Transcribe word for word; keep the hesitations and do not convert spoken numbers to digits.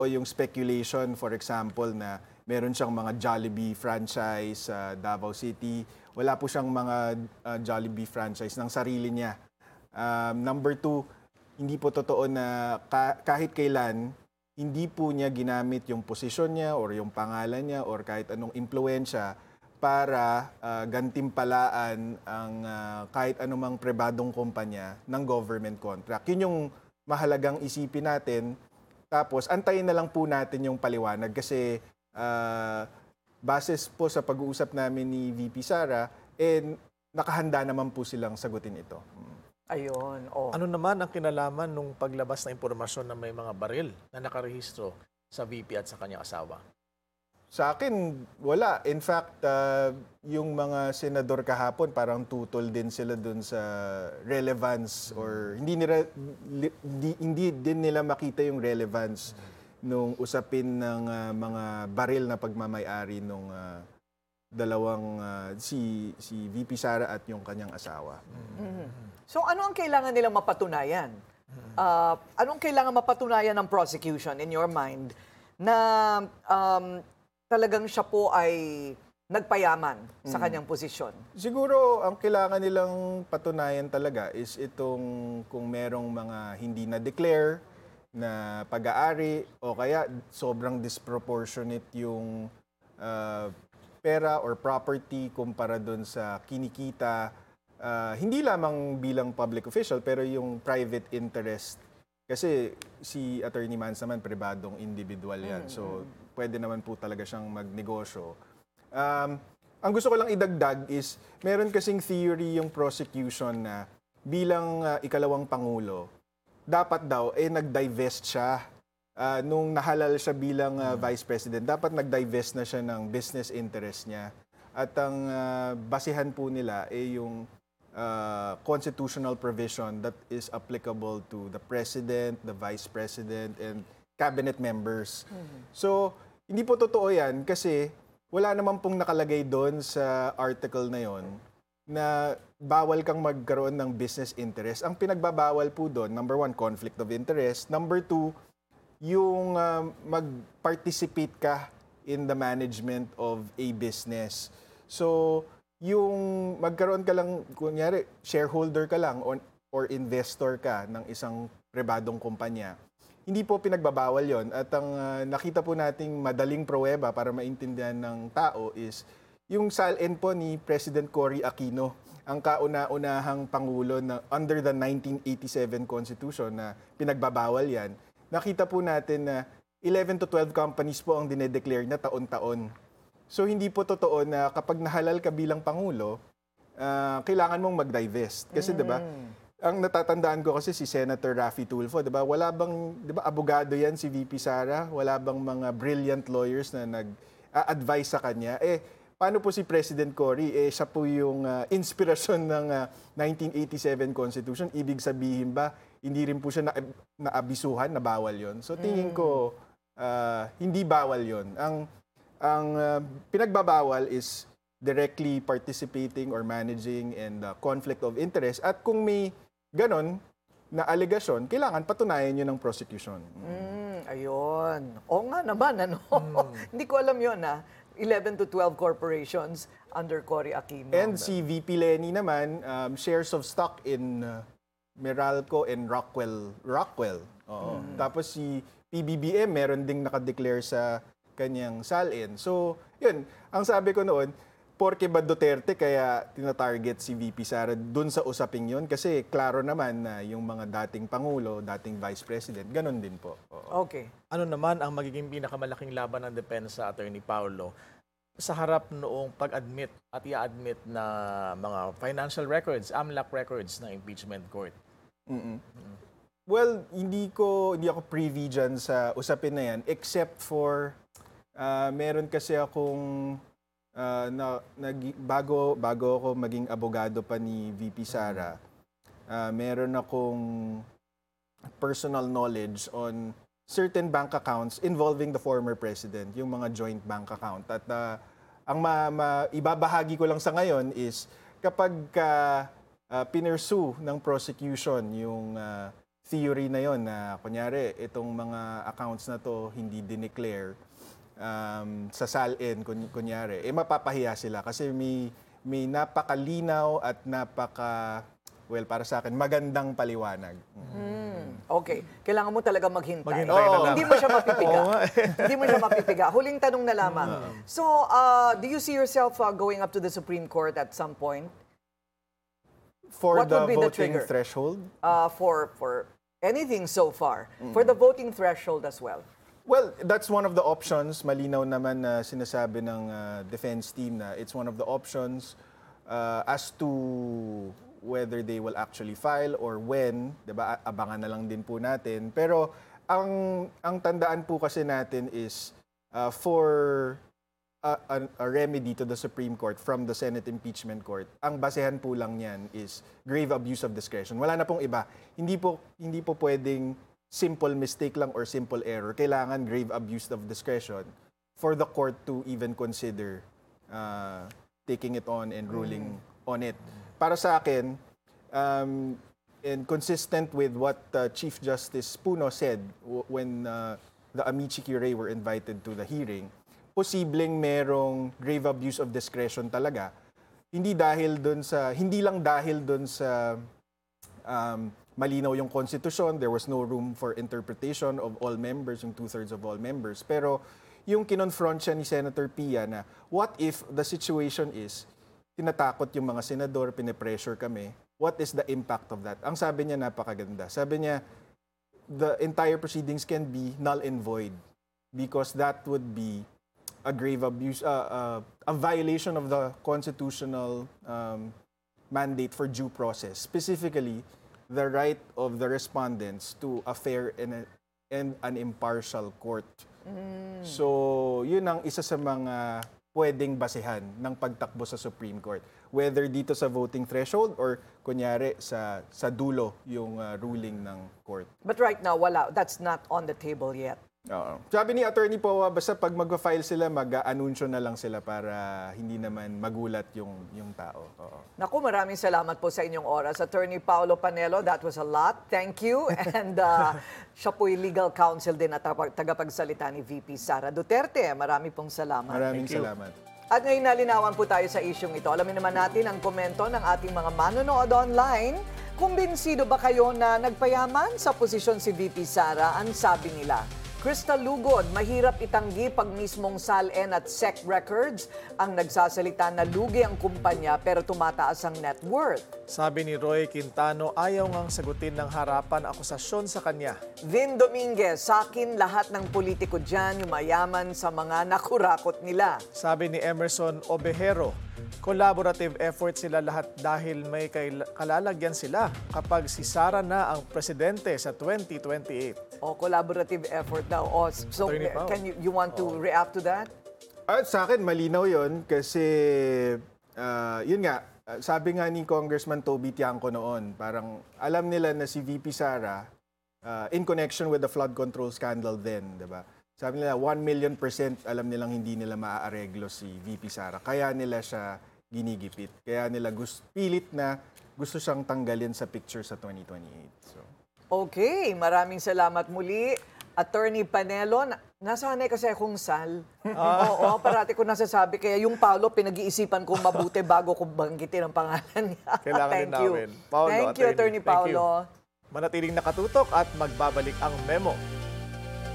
o yung speculation, for example, na meron siyang mga Jollibee franchise sa Davao City. Wala po siyang mga uh, Jollibee franchise ng sarili niya. Um, number two, hindi po totoo na ka- kahit kailan, hindi po niya ginamit yung posisyon niya or yung pangalan niya or kahit anong impluensya para uh, gantimpalaan ang uh, kahit anumang pribadong kumpanya ng government contract. Yun yung mahalagang isipin natin. Tapos, antayin na lang po natin yung paliwanag kasi uh, bases po sa pag-uusap namin ni V P Sara, eh, nakahanda naman po silang sagutin ito. Ayun. Oh. Ano naman ang kinalaman nung paglabas na impormasyon na may mga baril na nakarehistro sa V P at sa kanyang asawa? Sa akin, wala. In fact, uh, yung mga senador kahapon, parang tutol din sila dun sa relevance or hindi nila, li, di, hindi din nila makita yung relevance nung usapin ng uh, mga baril na pagmamay-ari nung uh, dalawang uh, si si V P Sara at yung kanyang asawa. Mm-hmm. So ano ang kailangan nilang mapatunayan? Uh, anong kailangan mapatunayan ng prosecution in your mind na um, talagang siya po ay nagpayaman sa kanyang posisyon? Siguro ang kailangan nilang patunayan talaga is itong kung merong mga hindi na-declare na pag-aari o kaya sobrang disproportionate yung uh, pera or property kumpara doon sa kinikita. Uh, hindi lamang bilang public official pero yung private interest. Kasi si Attorney Manz naman, pribadong individual yan. Mm-hmm. So, pwede naman po talaga siyang magnegosyo. Um, ang gusto ko lang idagdag is, meron kasing theory yung prosecution na bilang uh, ikalawang pangulo, dapat daw, eh, nag-divest siya. Uh, nung nahalal siya bilang uh, mm-hmm. vice president, dapat nag-divest na siya ng business interest niya. At ang uh, basihan po nila, eh, yung Uh, constitutional provision that is applicable to the president, the vice president, and cabinet members. Mm-hmm. So, hindi po totoo yan kasi wala naman pong nakalagay doon sa article na yon na bawal kang magkaroon ng business interest. Ang pinagbabawal po doon, number one, conflict of interest. Number two, yung uh, mag-participate ka in the management of a business. So, yung magkaroon ka lang, kunyari, shareholder ka lang or, or investor ka ng isang pribadong kumpanya, hindi po pinagbabawal yon. At ang uh, nakita po nating madaling pruweba para maintindihan ng tao is yung salin po ni President Cory Aquino, ang kauna-unahang pangulo na under the nineteen eighty-seven Constitution na pinagbabawal yan. Nakita po natin na eleven to twelve companies po ang dinedeclare na taon-taon. So, hindi po totoo na kapag nahalal ka bilang Pangulo, uh, kailangan mong mag-divest. Kasi, mm. di ba, ang natatandaan ko kasi si Senator Raffy Tulfo, di ba, wala bang, di ba, abogado yan si V P Sara? Wala bang mga brilliant lawyers na nag-advise sa kanya? Eh, paano po si President Cory? Eh, siya po yung uh, inspirasyon ng uh, nineteen eighty-seven Constitution. Ibig sabihin ba, hindi rin po siya na, naabisuhan na bawal yon. So, tingin ko, uh, hindi bawal yon. Ang Ang uh, pinagbabawal is directly participating or managing and uh, conflict of interest. At kung may ganon na alegasyon, kailangan patunayan yun ng prosecution. Mm, ayun. O nga naman, ano? Mm. Hindi ko alam yun, ha? eleven to twelve corporations under Cory Aquino. And si V P Lenny naman, um, shares of stock in uh, Meralco and Rockwell. Rockwell. Oo. Mm. Tapos si P B B M, meron ding nakadeclare sa kanyang salin. So, yun. Ang sabi ko noon, porke ba Duterte kaya tina-target si V P Sara dun sa usaping yun? Kasi klaro naman na yung mga dating Pangulo, dating Vice President, ganun din po. Oo. Okay. Ano naman ang magiging pinakamalaking laban ng depensa, Attorney Paulo, sa harap noong pag-admit at i-admit na mga financial records, AMLAC records ng impeachment court? Mm-mm. Mm-mm. Well, hindi ko hindi ako privy dyan sa usapin na yan except for Uh, meron kasi akong uh, na, nag, bago, bago ako maging abogado pa ni V P Sara, uh, meron akong personal knowledge on certain bank accounts involving the former president, yung mga joint bank account. At uh, ang ma, ma, ibabahagi ko lang sa ngayon is kapag uh, uh, pinursue ng prosecution yung uh, theory na yon na kunyari itong mga accounts na to hindi dineclare um, sa S A L N kun- kunyari, eh mapapahiya sila kasi may may napakalinaw at napaka well para sa akin magandang paliwanag. Okay. Kailangan mo talaga maghintay. Maghintay na lang. Hindi mo siya mapipiga. Hindi mo siya mapipiga. Huling tanong na lamang. So, uh, do you see yourself uh, going up to the Supreme Court at some point For What the would be the voting trigger? threshold, uh, for for anything so far? For the voting threshold as well? well, that's one of the options. Malinaw naman na sinasabi ng uh, defense team na it's one of the options uh, as to whether they will actually file or when, 'di ba? Abangan na lang din po natin. Pero ang ang tandaan po kasi natin is uh, for a, a, a remedy to the Supreme Court from the Senate Impeachment Court, ang basehan po lang niyan is grave abuse of discretion. Wala na pong iba. Hindi po hindi po pwedeng simple mistake lang or simple error. Kailangan grave abuse of discretion for the court to even consider uh, taking it on and ruling on it. Para sa akin, um, and consistent with what uh, Chief Justice Puno said w- when uh, the Amici Curie were invited to the hearing, posibleng merong grave abuse of discretion talaga. Hindi dahil dun sa, hindi lang dahil dun sa um, malinaw yung konstitusyon, there was no room for interpretation of all members, yung two-thirds of all members. Pero yung kinonfront siya ni Senator Pia na, what if the situation is, tinatakot yung mga senador, pinipressure kami, what is the impact of that? Ang sabi niya napakaganda. Sabi niya, the entire proceedings can be null and void because that would be a grave abuse, uh, uh, a violation of the constitutional um, mandate for due process. Specifically, the right of the respondents to a fair and, and an impartial court. So, yun ang isa sa mga pwedeng basehan ng pagtakbo sa Supreme Court. Whether dito sa voting threshold or kunyari sa sa dulo yung uh, ruling ng court. But right now, wala. That's not on the table yet. Oo. Sabi ni Attorney Powa, basta pag mag-file sila, mag-anunsyo na lang sila para hindi naman magulat yung yung tao. Oo. Naku, maraming salamat po sa inyong oras. Attorney Paolo Panelo, that was a lot. Thank you. And uh, siya po'y legal counsel din at tag- tagapagsalita ni V P Sara Duterte. Marami pong salamat. Maraming Thank you. salamat. At ngayon nalinawan po tayo sa isyong ito. Alamin naman natin ang komento ng ating mga manonood online. Kumbinsido ba kayo na nagpayaman sa posisyon si V P Sara? Ang sabi nila. Crystal Lugod, mahirap itanggi pag mismong S A L N at S E C Records ang nagsasalita na lugi ang kumpanya pero tumataas ang net worth. Sabi ni Roy Quintano, ayaw ngang sagutin ng harapan akusasyon sa kanya. Vin Dominguez, sa akin lahat ng politiko dyan yumayaman sa mga nakurakot nila. Sabi ni Emerson Obejero, collaborative effort sila lahat dahil may kail- kalalagyan sila kapag si Sara na ang presidente sa twenty twenty-eight. O, collaborative effort daw. O, so, Attorney Pao. can you, you want to react to that? At sa akin, malinaw yon kasi, ah, yun nga, ah, sabi nga ni Congressman Toby Tiangco noon, parang alam nila na si V P Sara, ah, in connection with the flood control scandal then, di ba? Sabi nila, one million percent alam nilang hindi nila maaareglo si V P Sara. Kaya nila siya ginigipit. Kaya nila gusto, pilit na gusto siyang tanggalin sa picture sa twenty twenty-eight. So, Okay, maraming salamat muli. Attorney Panelo, na, nasanay kasi akong Sal. Oo, parati ko nasasabi. Kaya yung Paolo, pinag-iisipan ko mabuti bago ko banggitin ang pangalan niya. Kailangan Thank din you. namin. Paolo, Thank you, attorney. Attorney Thank you. Paolo. Manatiling nakatutok at magbabalik ang memo.